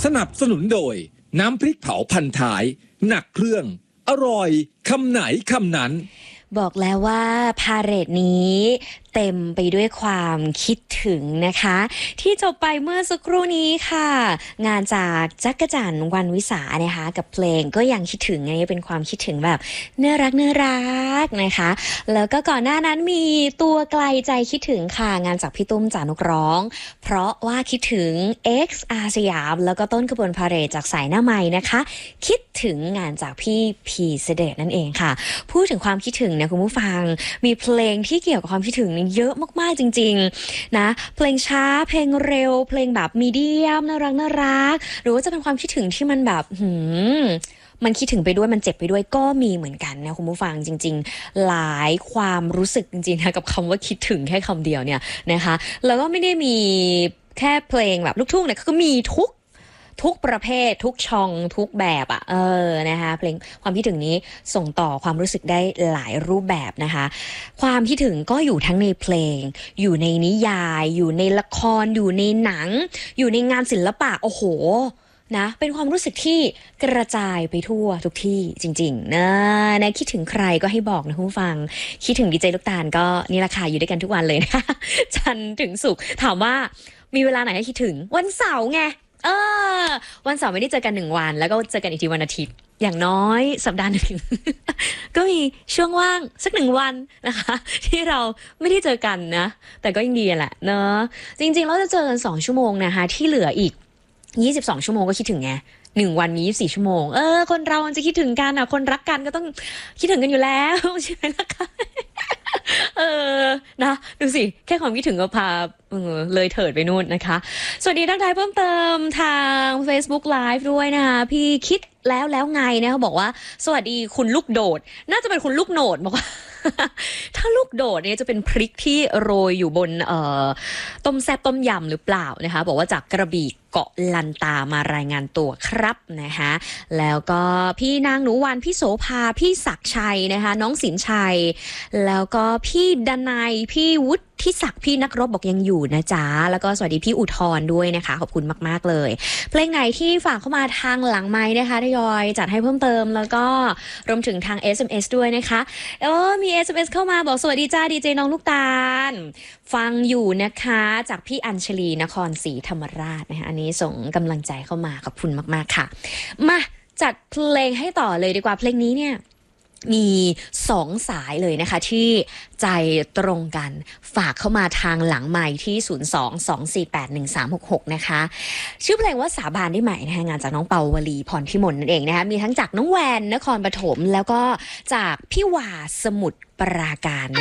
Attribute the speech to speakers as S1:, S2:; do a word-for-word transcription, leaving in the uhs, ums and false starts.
S1: สนับสนุนโดยน้ำพริกเผาพันท้ายหนักเครื่องอร่อยคำไหนคำนั้น
S2: บอกแล้วว่าพาเหรดนี้เต็มไปด้วยความคิดถึงนะคะที่จบไปเมื่อสักครู่นี้ค่ะงานจากจักรจั่นวันวิสานะคะกับเพลงก็ยังคิดถึงอันนี้เป็นความคิดถึงแบบน่ารักน่ารักนะคะแล้วก็ก่อนหน้านั้นมีตัวไกลใจคิดถึงค่ะงานจากพี่ตุ้มจานุกร้องเพราะว่าคิดถึง X อาสยามแล้วก็ต้นขบวนพาเหรดจากสายหน้าไม้นะคะคิดถึงงานจากพี่พีเสด็จนั่นเองค่ะพูดถึงความคิดถึงนะคุณผู้ฟังมีเพลงที่เกี่ยวกับความคิดถึงเยอะมากๆจริงๆนะเพลงช้าเพลงเร็วเพลงแบบมีเดียมน่ารักน่ารักหรือว่าจะเป็นความคิดถึงที่มันแบบหืมมันคิดถึงไปด้วยมันเจ็บไปด้วยก็มีเหมือนกันนะคุณผู้ฟังจริงๆหลายความรู้สึกจริงๆนะกับคำว่าคิดถึงแค่คำเดียวเนี่ยนะคะแล้วก็ไม่ได้มีแค่เพลงแบบลูกทุ่งเนี่ยก็มีทุกทุกประเภททุกช่องทุกแบบอ่ะเออนะคะเพลงความคิดถึงนี้ส่งต่อความรู้สึกได้หลายรูปแบบนะคะความคิดถึงก็อยู่ทั้งในเพลงอยู่ในนิยายอยู่ในละครอยู่ในหนังอยู่ในงานศิลปะโอ้โหนะเป็นความรู้สึกที่กระจายไปทั่วทุกที่จริงๆนะนะคิดถึงใครก็ให้บอกนะคุณผู้ฟังคิดถึงดีเจลูกตาลก็นี่แหละค่ะอยู่ด้วยกันทุกวันเลยนะจันทร์ถึงศุกร์ถามว่ามีเวลาไหนให้คิดถึงวันเสาร์ไงเออวันเสาร์ไม่ได้เจอกันหนึ่งวันแล้วก็เจอกันอีกทีวันอาทิตย์อย่างน้อยสัปดาห์หนึ่ง ก็มีช่วงว่างสักหนึ่งวันนะคะที่เราไม่ได้เจอกันนะแต่ก็ยังดีแหละเนอะจริงๆเราจะเจอกันสองชั่วโมงนะคะที่เหลืออีกยี่สิบสองชั่วโมงก็คิดถึงไงหนึ่งวันมียี่สิบสี่ชั่วโมงเออคนเรามันจะคิดถึงกันอ่ะคนรักกันก็ต้องคิดถึงกันอยู่แล้วใช่ไหมล่ะคะเออนะดูสิแค่ความคิดถึงก็พาเออเลยเถิดไปนู่นนะคะสวัสดีทักทายเพิ่มเติมทาง Facebook Live ด้วยนะคะพี่คิดแล้วแล้วไงนะเขาบอกว่าสวัสดีคุณลูกโดดน่าจะเป็นคุณลูกโหนดบอกว่า ถ้าลูกโดดเนี่ยจะเป็นพริกที่โรยอยู่บนเอ่อต้มแซ่บต้มยำหรือเปล่านะคะบอกว่าจากกระบี่เกาะลันตามารายงานตัวครับนะคะแล้วก็พี่นางหนูวันพี่โสภาพี่ศักชัยนะคะน้องสินชัยแล้วก็พี่ดนัยพี่วุฒิที่ศักดิ์พี่นักรบบอกยังอยู่นะจ๊ะแล้วก็สวัสดีพี่อุทธรด้วยนะคะขอบคุณมากๆเลยเพลงไหนที่ฝากเข้ามาทางหลังไมค์นะคะทยอยจัดให้เพิ่มเติมแล้วก็รวมถึงทาง เอส เอ็ม เอส ด้วยนะคะเออมี เอส เอ็ม เอส เข้ามาบอกสวัสดีจ้าดีเจน้องลูกตาลฟังอยู่นะคะจากพี่อัญชลีนครศรีธรรมราชนะคะอันนี้ส่งกำลังใจเข้ามาขอบคุณมากๆค่ะมาจัดเพลงให้ต่อเลยดีกว่าเพลงนี้เนี่ยมีสองสายเลยนะคะที่ใจตรงกันฝากเข้ามาทางหลังไมค์ที่ศูนย์ สอง สอง สี่ แปด หนึ่ง สาม หก หกนะคะชื่อเพลงว่าสาบานได้ไหมนะคะงานจากน้องเปาวลีพรพิมลนั่นเองนะคะมีทั้งจากน้องแวนนครปฐมแล้วก็จากพี่วาสมุทรปราการ